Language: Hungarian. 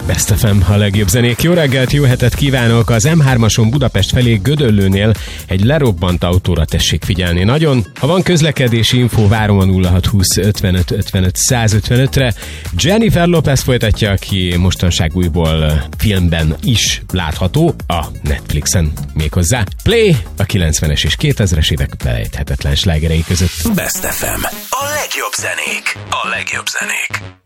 Best FM, a legjobb zenék. Jó reggelt, jó hetet kívánok! Az M3-ason Budapest felé Gödöllőnél egy lerobbant autóra tessék figyelni nagyon. Ha van közlekedési info, várom a 0620 55 55 155-re. Jennifer Lopez folytatja, aki mostanság újból filmben is látható, a Netflixen méghozzá. Play a 90-es és 2000-es évek felejthetetlen slágerei között. Best FM, a legjobb zenék, a legjobb zenék.